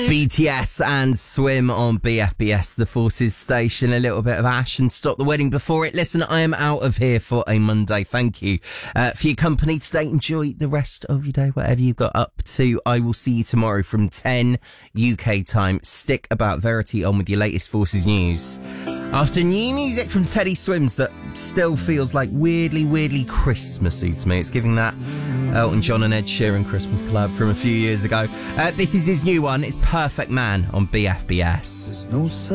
BTS and Swim on BFBS, the Forces station. A little bit of Ash and Stop the Wedding before it. Listen, I am out of here for a Monday. Thank you for your company today. Enjoy the rest of your day, whatever you got up to. I will see you tomorrow from 10 UK time. Stick About Verity on with your latest Forces news. After new music from Teddy Swims that still feels like weirdly Christmassy to me. It's giving that Elton John and Ed Sheeran Christmas collab from a few years ago. This is his new one. It's Perfect Man on BFBS.